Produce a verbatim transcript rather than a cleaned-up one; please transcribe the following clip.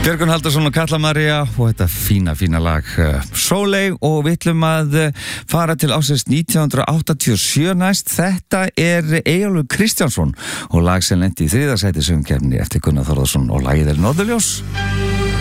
Björgun Halldórsson og Katla María og þetta fína, fína lag Sóley og við ætlum að fara til ársins nítján hundruð áttatíu og sjö næst. Þetta er Eyjólfur Kristjánsson og lag sem lenti í þriðja sæti söngkeppni eftir Gunnar Þórðarson og lagið er Norðurljós.